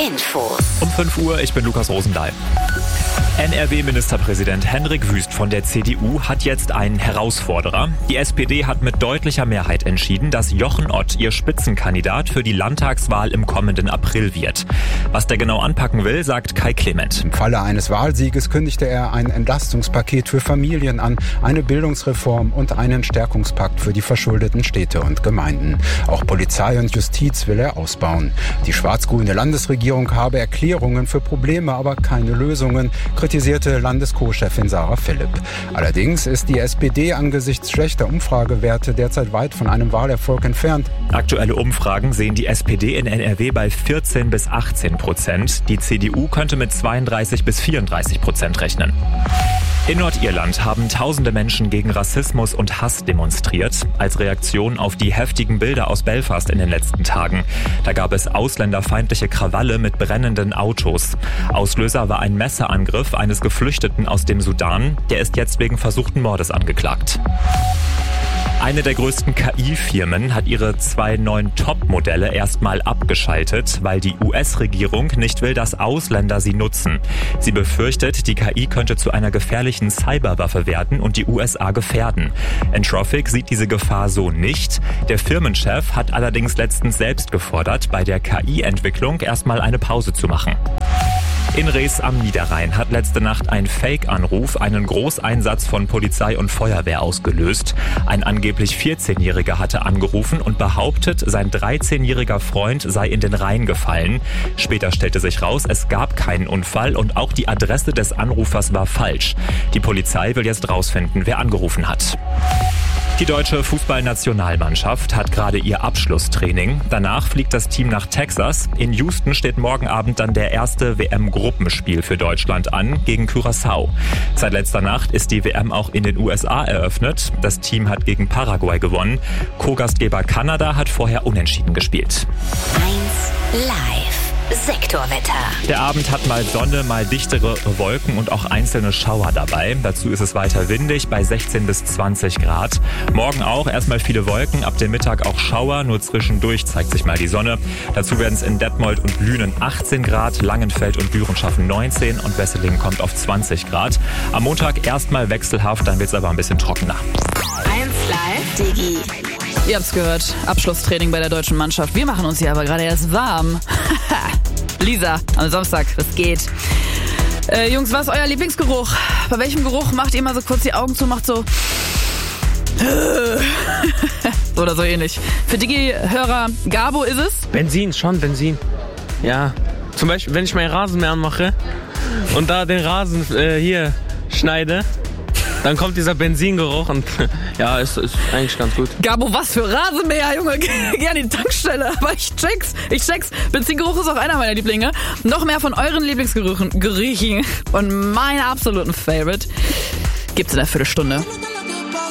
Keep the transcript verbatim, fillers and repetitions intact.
Infos. Um fünf Uhr, ich bin Lukas Rosendahl. N R W-Ministerpräsident Hendrik Wüst von der C D U hat jetzt einen Herausforderer. Die S P D hat mit deutlicher Mehrheit entschieden, dass Jochen Ott ihr Spitzenkandidat für die Landtagswahl im kommenden April wird. Was der genau anpacken will, sagt Kai Clement. Im Falle eines Wahlsieges kündigte er ein Entlastungspaket für Familien an, eine Bildungsreform und einen Stärkungspakt für die verschuldeten Städte und Gemeinden. Auch Polizei und Justiz will er ausbauen. Die schwarz-grüne Landesregierung habe Erklärungen für Probleme, aber keine Lösungen, kritisierte Landes-Co-Chefin Sarah Philipp. Allerdings ist die S P D angesichts schlechter Umfragewerte derzeit weit von einem Wahlerfolg entfernt. Aktuelle Umfragen sehen die S P D in N R W bei vierzehn bis achtzehn Prozent. Die C D U könnte mit zweiunddreißig bis vierunddreißig Prozent rechnen. In Nordirland haben tausende Menschen gegen Rassismus und Hass demonstriert, als Reaktion auf die heftigen Bilder aus Belfast in den letzten Tagen. Da gab es ausländerfeindliche Krawalle mit brennenden Autos. Auslöser war ein Messerangriff eines Geflüchteten aus dem Sudan. Der ist jetzt wegen versuchten Mordes angeklagt. Eine der größten K I-Firmen hat ihre zwei neuen Top-Modelle erstmal abgeschaltet, weil die U S-Regierung nicht will, dass Ausländer sie nutzen. Sie befürchtet, die K I könnte zu einer gefährlichen Cyberwaffe werden und die U S A gefährden. Entropic sieht diese Gefahr so nicht. Der Firmenchef hat allerdings letztens selbst gefordert, bei der K I-Entwicklung erstmal eine Pause zu machen. In Rees am Niederrhein hat letzte Nacht ein Fake-Anruf einen Großeinsatz von Polizei und Feuerwehr ausgelöst. Ein angeblich vierzehnjähriger hatte angerufen und behauptet, sein dreizehnjähriger Freund sei in den Rhein gefallen. Später stellte sich raus, es gab keinen Unfall und auch die Adresse des Anrufers war falsch. Die Polizei will jetzt rausfinden, wer angerufen hat. Die deutsche Fußballnationalmannschaft hat gerade ihr Abschlusstraining. Danach fliegt das Team nach Texas. In Houston steht morgen Abend dann der erste W M-Gruppenspiel für Deutschland an gegen Curaçao. Seit letzter Nacht ist die W M auch in den U S A eröffnet. Das Team hat gegen Paraguay gewonnen. Co-Gastgeber Kanada hat vorher unentschieden gespielt. eins live. Sektorwetter. Der Abend hat mal Sonne, mal dichtere Wolken und auch einzelne Schauer dabei. Dazu ist es weiter windig bei sechzehn bis zwanzig Grad. Morgen auch erstmal viele Wolken, ab dem Mittag auch Schauer, nur zwischendurch zeigt sich mal die Sonne. Dazu werden es in Detmold und Lünen achtzehn Grad, Langenfeld und Büren schaffen neunzehn und Wesseling kommt auf zwanzig Grad. Am Montag erstmal wechselhaft, dann wird es aber ein bisschen trockener. eins live Digi. Ihr habt's gehört, Abschlusstraining bei der deutschen Mannschaft. Wir machen uns hier aber gerade erst warm. Lisa, am Samstag, das geht. Äh, Jungs, was ist euer Lieblingsgeruch? Bei welchem Geruch macht ihr mal so kurz die Augen zu, macht so oder so ähnlich? Für Digi-Hörer Gabo ist es? Benzin, schon Benzin. Ja, zum Beispiel, wenn ich meinen Rasenmäher anmache und da den Rasen äh, hier schneide, dann kommt dieser Benzingeruch und ja, ist, ist eigentlich ganz gut. Gabo, was für Rasenmäher, Junge. Geh an die Tankstelle. Aber ich check's. Ich check's. Benzingeruch ist auch einer meiner Lieblinge. Noch mehr von euren Lieblingsgerüchen Gerüchen und meine absoluten Favorite gibt's in der Viertelstunde.